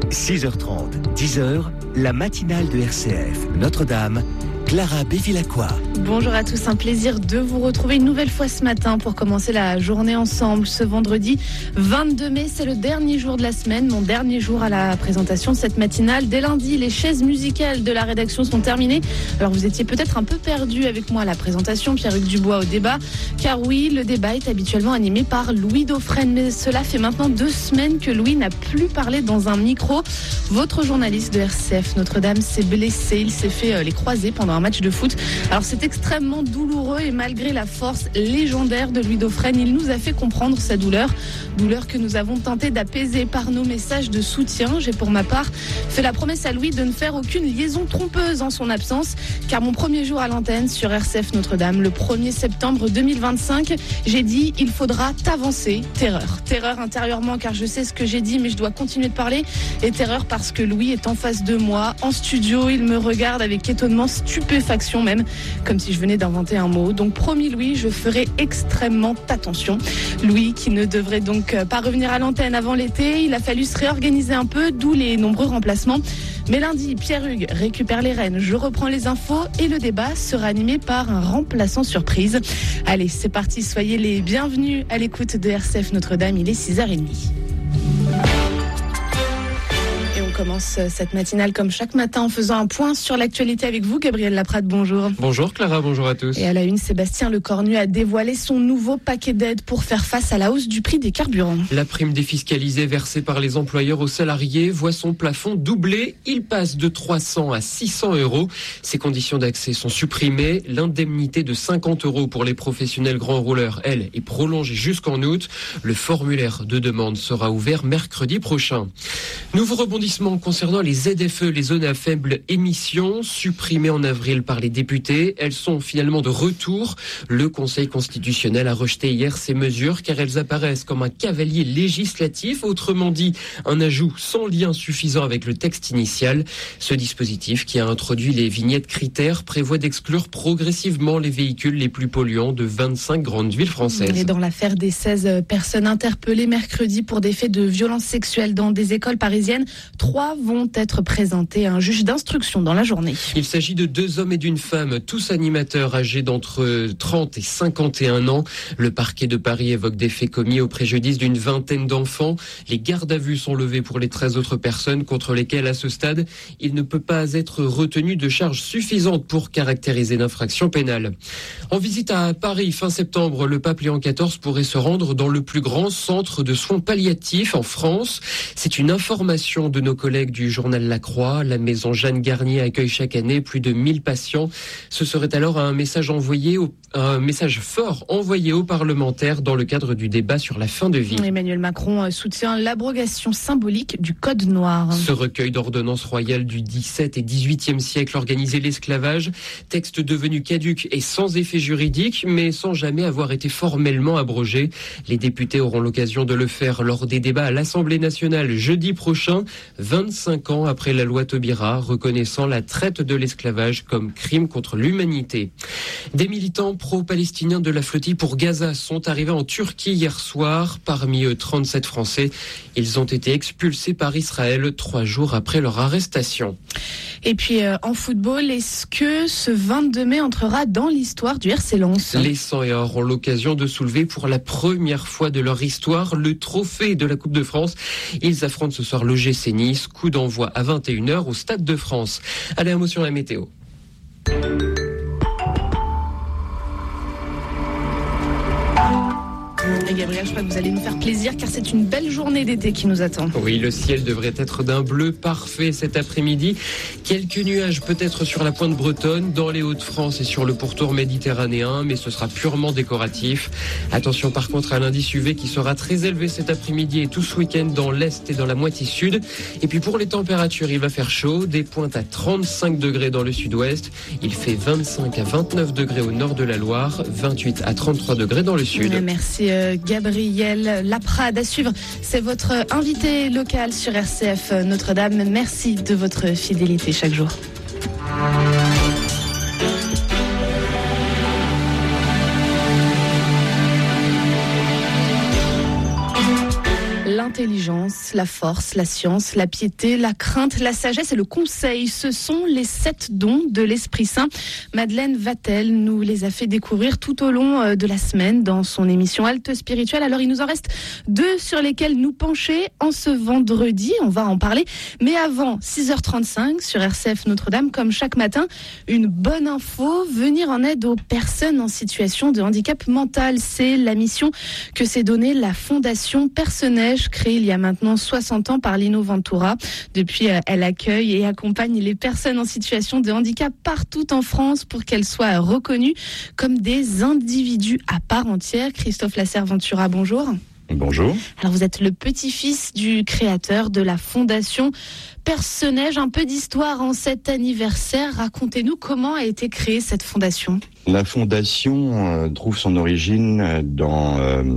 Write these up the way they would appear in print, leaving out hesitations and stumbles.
6h30, 10h, la matinale de RCF Notre-Dame, Clara Bévilacqua. Bonjour à tous, un plaisir de vous retrouver une nouvelle fois ce matin pour commencer la journée ensemble. Ce vendredi 22 mai, c'est le dernier jour de la semaine, mon dernier jour à la présentation de cette matinale. Dès lundi, les chaises musicales de la rédaction sont terminées. Alors vous étiez peut-être un peu perdus avec moi à la présentation, Pierre-Hugues Dubois au débat, car oui, le débat est habituellement animé par Louis Dauphren. Mais cela fait maintenant 2 semaines que Louis n'a plus parlé dans un micro. Votre journaliste de RCF Notre-Dame s'est blessé, il s'est fait les croisés pendant un match de foot. Alors c'est extrêmement douloureux et malgré la force légendaire de Louis Dauphren, il nous a fait comprendre sa douleur que nous avons tenté d'apaiser par nos messages de soutien. J'ai pour ma part fait la promesse à Louis de ne faire aucune liaison trompeuse en son absence, car mon premier jour à l'antenne sur RCF Notre-Dame, le 1er septembre 2025, j'ai dit il faudra t'avancer. Terreur intérieurement car je sais ce que j'ai dit mais je dois continuer de parler, et terreur parce que Louis est en face de moi, en studio, il me regarde avec étonnement, stupéfaction même, comme si je venais d'inventer un mot. Donc promis Louis, je ferai extrêmement attention. Louis qui ne devrait donc pas revenir à l'antenne avant l'été, il a fallu se réorganiser un peu, d'où les nombreux remplacements. Mais lundi, Pierre-Hugues récupère les rênes, je reprends les infos et le débat sera animé par un remplaçant surprise. Allez, c'est parti, soyez les bienvenus à l'écoute de RCF Notre-Dame, il est 6h30. On commence cette matinale comme chaque matin en faisant un point sur l'actualité avec vous, Gabriel Laprade, bonjour. Bonjour Clara, bonjour à tous. Et à la une, Sébastien Lecornu a dévoilé son nouveau paquet d'aides pour faire face à la hausse du prix des carburants. La prime défiscalisée versée par les employeurs aux salariés voit son plafond doubler. Il passe de 300 à 600 euros. Ses conditions d'accès sont supprimées. L'indemnité de 50 euros pour les professionnels grands rouleurs, elle, est prolongée jusqu'en août. Le formulaire de demande sera ouvert mercredi prochain. Nouveau rebondissement concernant les ZFE, les zones à faible émission, supprimées en avril par les députés. Elles sont finalement de retour. Le Conseil constitutionnel a rejeté hier ces mesures car elles apparaissent comme un cavalier législatif, autrement dit un ajout sans lien suffisant avec le texte initial. Ce dispositif, qui a introduit les vignettes critères, prévoit d'exclure progressivement les véhicules les plus polluants de 25 grandes villes françaises. Et dans l'affaire des 16 personnes interpellées mercredi pour des faits de violences sexuelles dans des écoles parisiennes, 3 vont être présentés à un juge d'instruction dans la journée. Il s'agit de 2 hommes et d'une femme, tous animateurs âgés d'entre 30 et 51 ans. Le parquet de Paris évoque des faits commis au préjudice d'une vingtaine d'enfants. Les gardes à vue sont levés pour les 13 autres personnes contre lesquelles, à ce stade, il ne peut pas être retenu de charges suffisantes pour caractériser l'infraction pénale. En visite à Paris, fin septembre, le pape Léon XIV pourrait se rendre dans le plus grand centre de soins palliatifs en France. C'est une information de nos collègues du journal La Croix. La maison Jeanne Garnier accueille chaque année plus de 1000 patients. Ce serait alors un message fort envoyé aux parlementaires dans le cadre du débat sur la fin de vie. Emmanuel Macron soutient l'abrogation symbolique du Code noir. Ce recueil d'ordonnances royales du XVIIe et XVIIIe siècle organisait l'esclavage, texte devenu caduc et sans effet juridique, mais sans jamais avoir été formellement abrogé. Les députés auront l'occasion de le faire lors des débats à l'Assemblée nationale jeudi prochain, 25 ans après la loi Taubira, reconnaissant la traite de l'esclavage comme crime contre l'humanité. Des militants pro-palestiniens de la flottille pour Gaza sont arrivés en Turquie hier soir. Parmi eux, 37 Français. Ils ont été expulsés par Israël 3 jours après leur arrestation. Et puis en football, est-ce que ce 22 mai entrera dans l'histoire du RC Lens ? Les 100 et or ont l'occasion de soulever pour la première fois de leur histoire le trophée de la Coupe de France. Ils affrontent ce soir l'OGC Nice, coup d'envoi à 21h au Stade de France. Allez, un mot sur la météo. Et Gabriel, je crois que vous allez nous faire plaisir car c'est une belle journée d'été qui nous attend. Oui, le ciel devrait être d'un bleu parfait cet après-midi. Quelques nuages peut-être sur la pointe bretonne, dans les Hauts-de-France et sur le pourtour méditerranéen, mais ce sera purement décoratif. Attention par contre à l'indice UV qui sera très élevé cet après-midi et tout ce week-end dans l'Est et dans la moitié sud. Et puis pour les températures, il va faire chaud, des pointes à 35 degrés dans le sud-ouest. Il fait 25 à 29 degrés au nord de la Loire, 28 à 33 degrés dans le sud. Merci Gabriel Laprade. À suivre, c'est votre invité local sur RCF Notre-Dame. Merci de votre fidélité chaque jour. l'intelligence, la force, la science, la piété, la crainte, la sagesse et le conseil. Ce sont les 7 dons de l'Esprit Saint. Madeleine Vatel nous les a fait découvrir tout au long de la semaine dans son émission Halte Spirituelle. Alors il nous en reste 2 sur lesquels nous pencher en ce vendredi. On va en parler. Mais avant 6h35 sur RCF Notre-Dame, comme chaque matin, une bonne info, venir en aide aux personnes en situation de handicap mental. C'est la mission que s'est donnée la Fondation Personnage, créée il y a maintenant 60 ans par Lino Ventura. Depuis, elle accueille et accompagne les personnes en situation de handicap partout en France pour qu'elles soient reconnues comme des individus à part entière. Christophe Lasserre-Ventura, bonjour. Bonjour. Alors vous êtes le petit-fils du créateur de la Fondation Personnage. Un peu d'histoire en cet anniversaire. Racontez-nous comment a été créée cette fondation. La fondation trouve son origine dans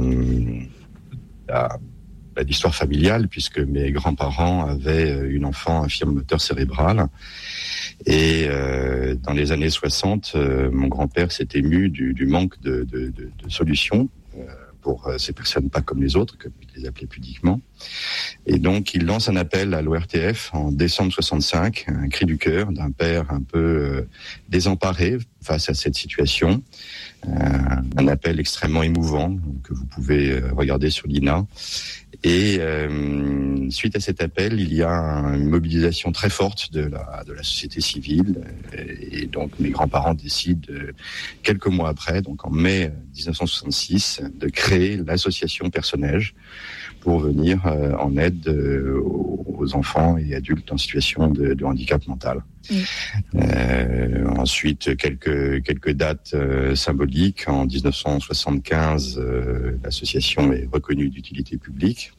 l'histoire familiale, puisque mes grands-parents avaient une enfant infirme moteur cérébral. Et dans les années 60, mon grand-père s'est ému du manque de solutions pour ces personnes pas comme les autres, comme il les appelait pudiquement. Et donc, il lance un appel à l'ORTF en décembre 65, un cri du cœur d'un père un peu désemparé face à cette situation. Un appel extrêmement émouvant que vous pouvez regarder sur l'INA. Et suite à cet appel, il y a une mobilisation très forte de la société civile. Et donc, mes grands-parents décident, quelques mois après, donc en mai 1966, de créer l'association Personnage pour venir en aide aux enfants et adultes en situation de handicap mental. Ensuite, quelques dates symboliques. En 1975, l'association est reconnue d'utilité publique.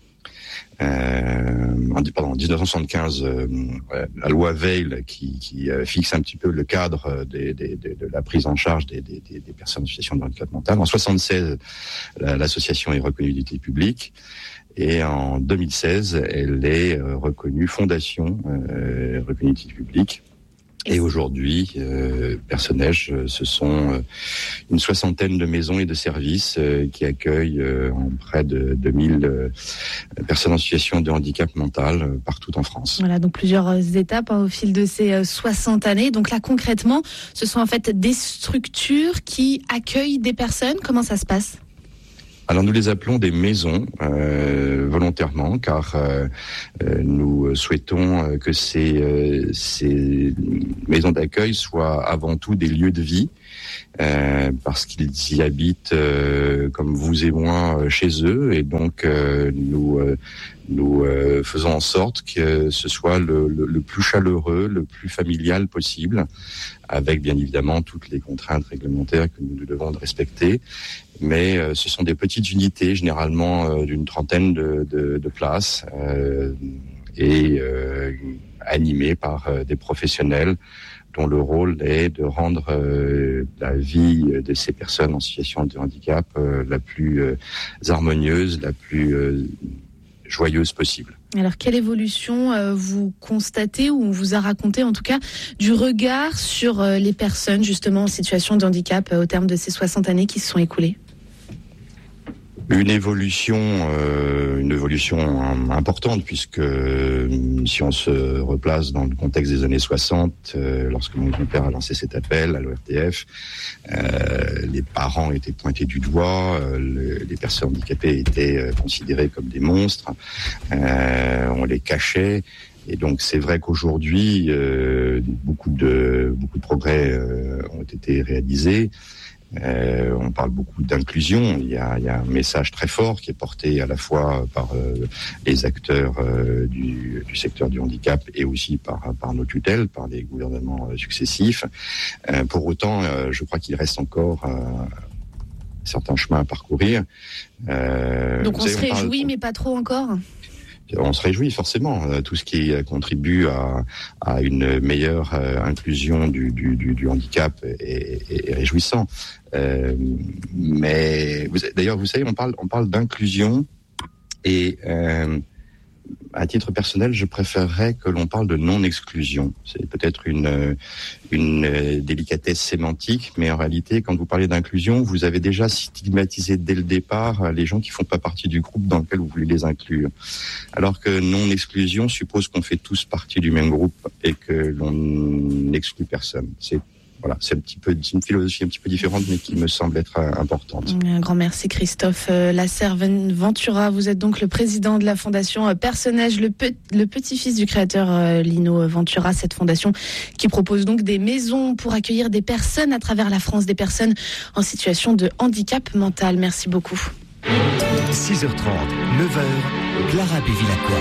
En 1975, la loi Veil qui fixe un petit peu le cadre de la prise en charge des personnes en situation de handicap mental. En 1976, l'association est reconnue d'utilité publique. Et en 2016, elle est reconnue fondation, reconnue d'utilité publique. Et aujourd'hui, Personnage, ce sont une 60aine de maisons et de services qui accueillent près de 2000 personnes en situation de handicap mental partout en France. Voilà, donc plusieurs étapes au fil de ces 60 années. Donc là, concrètement, ce sont en fait des structures qui accueillent des personnes. Comment ça se passe ? Alors nous les appelons des maisons volontairement, car nous souhaitons que ces maisons d'accueil soient avant tout des lieux de vie, parce qu'ils y habitent comme vous et moi chez eux, et donc nous faisons en sorte que ce soit le plus chaleureux, le plus familial possible, avec bien évidemment toutes les contraintes réglementaires que nous devons respecter. Mais ce sont des petites unités, généralement d'une trentaine de places, et animées par des professionnels dont le rôle est de rendre la vie de ces personnes en situation de handicap la plus harmonieuse, la plus joyeuse possible. Alors, quelle évolution vous constatez, ou on vous a raconté en tout cas, du regard sur les personnes justement en situation de handicap au terme de ces 60 années qui se sont écoulées ? Une évolution importante, puisque si on se replace dans le contexte des années 60, lorsque mon grand-père a lancé cet appel à l'ORTF, les parents étaient pointés du doigt, les personnes handicapées étaient considérées comme des monstres, on les cachait. Et donc c'est vrai qu'aujourd'hui, beaucoup de progrès ont été réalisés. On parle beaucoup d'inclusion. Il y a un message très fort qui est porté à la fois par les acteurs du secteur du handicap et aussi par nos tutelles, par les gouvernements successifs. Pour autant, je crois qu'il reste encore certains chemins à parcourir. Donc on se réjouit, mais pas trop encore ? On se réjouit forcément, tout ce qui contribue à une meilleure inclusion du handicap est réjouissant. Mais d'ailleurs, vous savez, on parle d'inclusion, et À titre personnel, je préférerais que l'on parle de non-exclusion. C'est peut-être une délicatesse sémantique, mais en réalité, quand vous parlez d'inclusion, vous avez déjà stigmatisé dès le départ les gens qui font pas partie du groupe dans lequel vous voulez les inclure. Alors que non-exclusion suppose qu'on fait tous partie du même groupe et que l'on n'exclut personne. C'est une philosophie un petit peu différente, mais qui me semble être importante. Un grand merci Christophe Lasserre-Ventura. Vous êtes donc le président de la fondation Personnage, le petit-fils du créateur Lino Ventura. Cette fondation qui propose donc des maisons pour accueillir des personnes à travers la France, des personnes en situation de handicap mental. Merci beaucoup. 6h30, 9h, Clara Bévilacqua.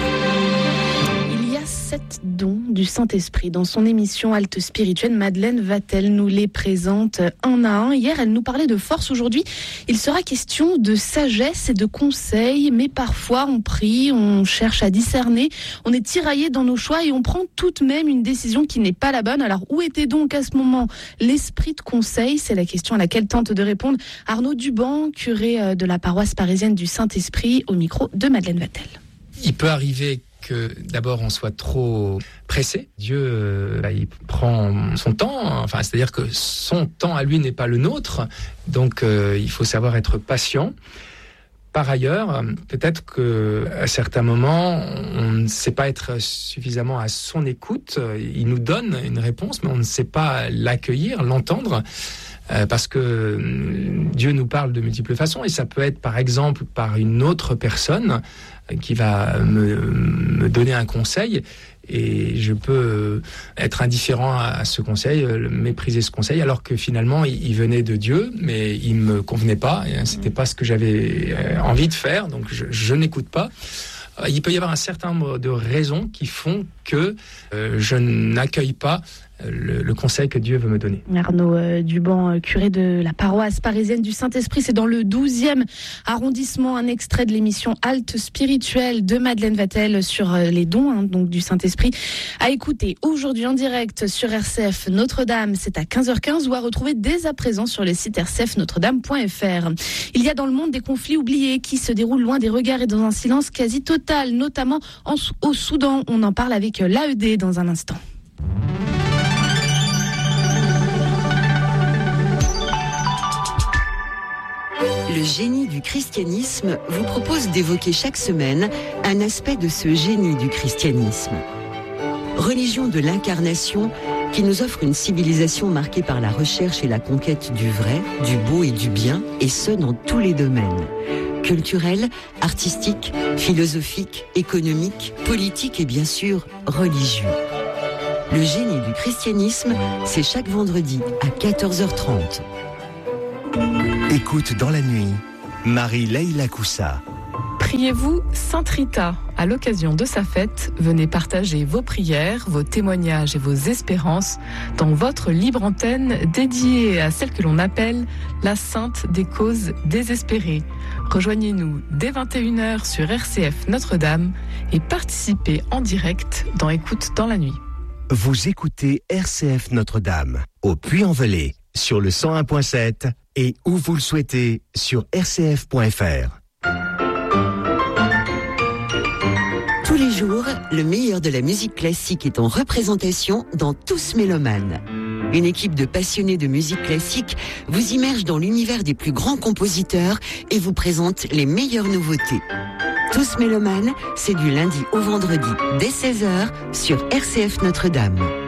7 dons du Saint-Esprit. Dans son émission Halte Spirituelle, Madeleine Vatel nous les présente un à un. Hier, elle nous parlait de force. Aujourd'hui, il sera question de sagesse et de conseils. Mais parfois, on prie, on cherche à discerner, on est tiraillé dans nos choix et on prend tout de même une décision qui n'est pas la bonne. Alors, où était donc à ce moment l'esprit de conseil ? C'est la question à laquelle tente de répondre Arnaud Duban, curé de la paroisse parisienne du Saint-Esprit, au micro de Madeleine Vatel. Il peut arriver que d'abord on soit trop pressé. Dieu, il prend son temps, c'est-à-dire que son temps à lui n'est pas le nôtre, donc il faut savoir être patient. Par ailleurs, peut-être qu'à certains moments, on ne sait pas être suffisamment à son écoute. Il nous donne une réponse, mais on ne sait pas l'accueillir, l'entendre. Parce que Dieu nous parle de multiples façons, et ça peut être par exemple par une autre personne qui va me donner un conseil, et je peux être indifférent à ce conseil, mépriser ce conseil, alors que finalement il venait de Dieu, mais il me convenait pas, et c'était pas ce que j'avais envie de faire, donc je n'écoute pas. Il peut y avoir un certain nombre de raisons qui font que je n'accueille pas le conseil que Dieu veut me donner. Arnaud Duban, curé de la paroisse parisienne du Saint-Esprit, c'est dans le 12e arrondissement, un extrait de l'émission Halte Spirituelle de Madeleine Vatel sur les dons donc du Saint-Esprit. À écouter aujourd'hui en direct sur RCF Notre-Dame, c'est à 15h15, ou à retrouver dès à présent sur le site rcfnotredame.fr. Il y a dans le monde des conflits oubliés qui se déroulent loin des regards et dans un silence quasi total, notamment au Soudan. On en parle avec l'AED dans un instant. Le génie du christianisme vous propose d'évoquer chaque semaine un aspect de ce génie du christianisme. Religion de l'incarnation qui nous offre une civilisation marquée par la recherche et la conquête du vrai, du beau et du bien, et ce dans tous les domaines. Culturel, artistique, philosophique, économique, politique et bien sûr religieux. Le génie du christianisme, c'est chaque vendredi à 14h30. Écoute dans la nuit, Marie-Leila Koussa. Priez-vous Sainte Rita. À l'occasion de sa fête, venez partager vos prières, vos témoignages et vos espérances dans votre libre antenne dédiée à celle que l'on appelle la Sainte des causes désespérées. Rejoignez-nous dès 21h sur RCF Notre-Dame et participez en direct dans Écoute dans la nuit. Vous écoutez RCF Notre-Dame au Puy-en-Velay sur le 101.7 et où vous le souhaitez sur rcf.fr. Tous les jours, le meilleur de la musique classique est en représentation dans Tous Mélomanes. Une équipe de passionnés de musique classique vous immerge dans l'univers des plus grands compositeurs et vous présente les meilleures nouveautés. Tous Mélomanes, c'est du lundi au vendredi dès 16h sur RCF Notre-Dame.